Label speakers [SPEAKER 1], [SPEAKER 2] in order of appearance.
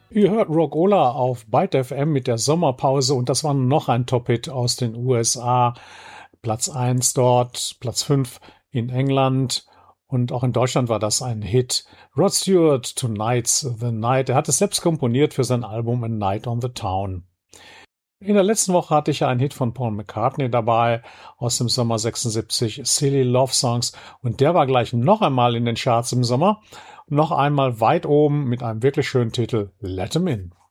[SPEAKER 1] Ihr hört Rockola auf Byte FM mit der Sommerpause und das war noch ein Top-Hit aus den USA. Platz 1 dort, Platz 5 in England und auch in Deutschland war das ein Hit. Rod Stewart, Tonight's the Night. Er hat es selbst komponiert für sein Album A Night on the Town. In der letzten Woche hatte ich ja einen Hit von Paul McCartney dabei aus dem Sommer 76, Silly Love Songs. Und der war gleich noch einmal in den Charts im Sommer. Noch einmal weit oben mit einem wirklich schönen Titel, Let 'Em In.